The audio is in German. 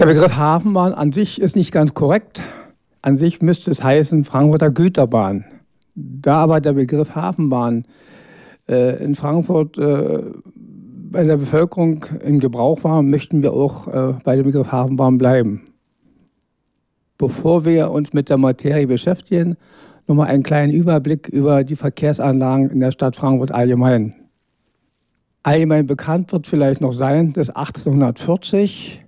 Der Begriff Hafenbahn an sich ist nicht ganz korrekt. An sich müsste es heißen Frankfurter Güterbahn. Da aber der Begriff Hafenbahn in Frankfurt bei der Bevölkerung in Gebrauch war, möchten wir auch bei dem Begriff Hafenbahn bleiben. Bevor wir uns mit der Materie beschäftigen, nochmal einen kleinen Überblick über die Verkehrsanlagen in der Stadt Frankfurt allgemein. Allgemein bekannt wird vielleicht noch sein, dass 1840